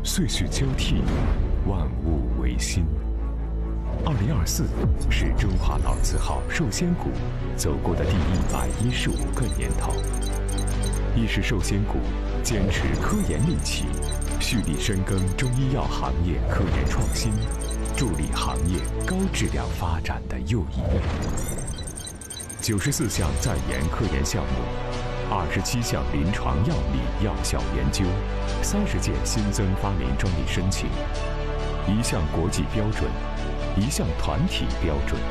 岁序交替，万物维新。2024是中华老字号寿仙谷走过的第115个年头。亦是寿仙谷坚持科研利器，蓄力深耕中医药行业科研创新，助力行业高质量发展的又一面。94项在研科研项目，27项临床药理药效研究，30件新增发明专利申请，1项国际标准，1项团体标准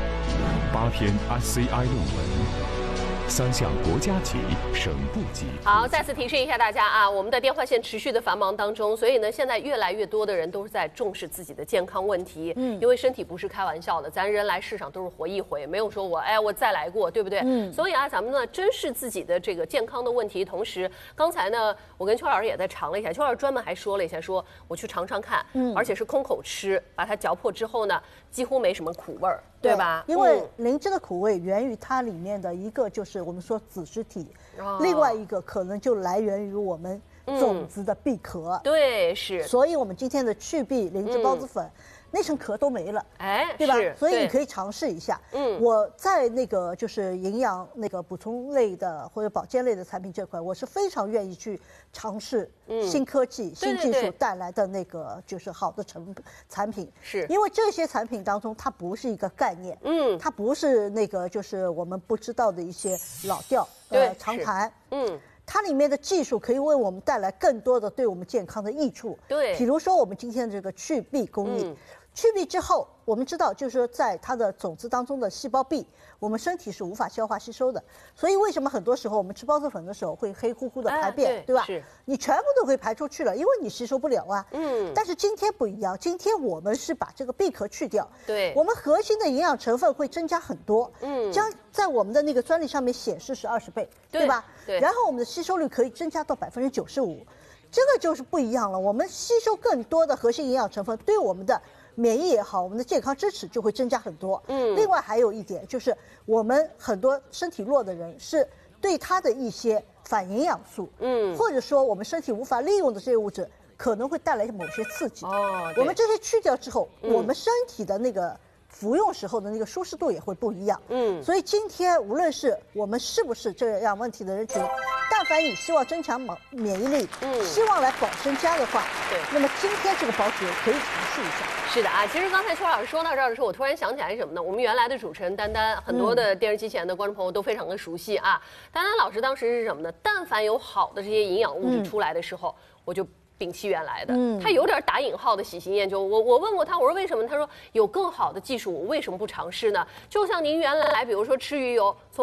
，8篇 SCI 论文。3项国家级、省部级。 好，再次提示一下大家啊，我们的电话线持续的繁忙当中，所以呢，现在越来越多的人都是在重视自己的健康问题。因为身体不是开玩笑的，咱人来世上都是活一回，没有说我再来过，对不对？所以啊，咱们呢珍视自己的这个健康的问题，同时刚才呢，我跟邱老师也在尝了一下，邱老师专门还说了一下，说我去尝尝看，而且是空口吃，把它嚼破之后呢，几乎没什么苦味儿。对吧？ 因为灵芝的苦味源于它里面的一个就是我们说子实体，另外一个可能就来源于我们种子的闭壳。 对，是。 所以我们今天的去壁灵芝孢子粉。那层壳都没了，对吧？所以你可以尝试一下。我在那个就是营养那个补充类的或者保健类的产品这块，我是非常愿意去尝试新科技、新技术带来的那个就是好的产品。 是因为这些产品当中，它不是一个概念，它不是那个就是我们不知道的一些老调常谈，它里面的技术可以为我们带来更多的对我们健康的益处。 对， 比如说我们今天的这个去壁工艺。去壁之后，我们知道，就是说，在它的种子当中的细胞壁，我们身体是无法消化吸收的。所以，为什么很多时候我们吃孢子粉的时候会黑乎乎的排便，对吧？ 是， 你全部都可以排出去了，因为你吸收不了啊。但是今天不一样，今天我们是把这个壁壳去掉， 对， 我们核心的营养成分会增加很多。将在我们的那个专利上面显示是20倍，对吧？ 对。 然后我们的吸收率可以增加到95%，这个就是不一样了。我们吸收更多的核心营养成分，对我们的免疫也好，我们的健康支持就会增加很多。另外还有一点就是，我们很多身体弱的人是对他的一些反营养素，或者说我们身体无法利用的这些物质，可能会带来某些刺激。我们这些去掉之后，我们身体的那个服用时候的那个舒适度也会不一样。所以今天无论是我们是不是这样问题的人群，但凡你希望增强免疫力，希望来保身家的话，那么今天这个保脂可以尝试一下。 是的啊，其实刚才邱老师说到这儿的时候，我突然想起来什么呢？我们原来的主持人丹丹，很多的电视机前的观众朋友都非常的熟悉啊。丹丹老师当时是什么呢？但凡有好的这些营养物质出来的时候，我就摒弃原来的，他有点打引号的喜新厌旧。我问过他，我说为什么？他说有更好的技术，我为什么不尝试呢？就像您原来比如说吃鱼油，从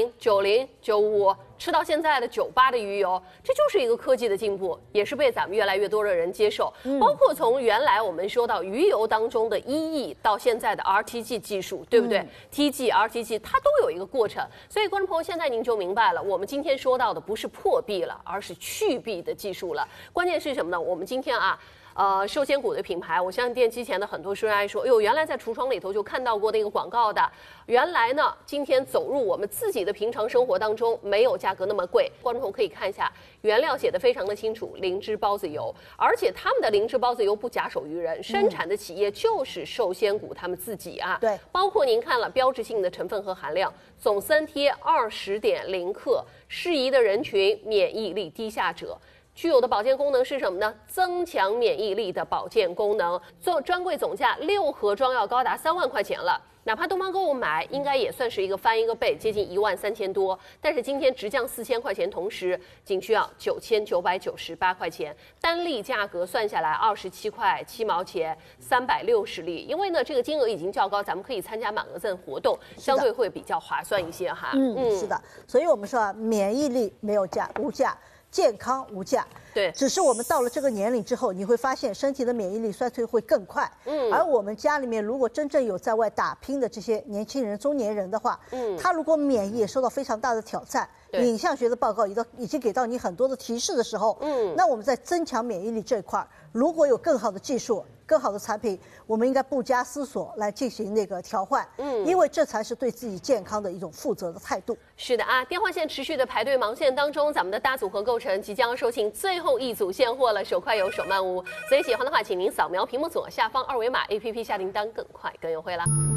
80、90、95吃到现在的98的鱼油，这就是一个科技的进步，也是被咱们越来越多的人接受。包括从原来我们说到鱼油当中的EE到现在的 RTG 技术，对不对？TG、RTG 它都有一个过程。所以观众朋友，现在您就明白了，我们今天说到的不是破壁了，而是去壁的技术了。关键是什么呢？我们今天啊。寿仙谷的品牌，我相信电机前的很多学员说，哎呦，原来在橱窗里头就看到过那个广告的。原来呢，今天走入我们自己的平常生活当中，没有价格那么贵。观众朋友可以看一下，原料写的非常的清楚，灵芝孢子油，而且他们的灵芝孢子油不假手于人，生产的企业就是寿仙谷他们自己啊。 对， 包括您看了标志性的成分和含量，总三贴20.0克，适宜的人群，免疫力低下者。具有的保健功能是什么呢？增强免疫力的保健功能。专柜总价6盒装要高达3万块钱了，哪怕东方购物买，应该也算是一个翻一个倍，接近13000多。但是今天直降4000块钱，同时仅需要9998块钱，单粒价格算下来27块7毛钱，360粒。因为呢，这个金额已经较高，咱们可以参加满额赠活动，相对会比较划算一些哈。 是的，所以我们说啊，免疫力没有价，无价。健康无价， 对， 只是我们到了这个年龄之后，你会发现身体的免疫力衰退会更快。而我们家里面如果真正有在外打拼的这些年轻人、中年人的话，他如果免疫也受到非常大的挑战， 影像学的报告已经给到你很多的提示的时候，那我们在增强免疫力这一块，如果有更好的技术、更好的产品，我们应该不加思索来进行那个调换，因为这才是对自己健康的一种负责的态度。 是的啊，电话线持续的排队忙线当中，咱们的大组合构成即将售罄，最后一组现货了，手快有手慢无，所以喜欢的话，请您扫描屏幕左下方2维码 ，APP 下订单更快更优惠啦。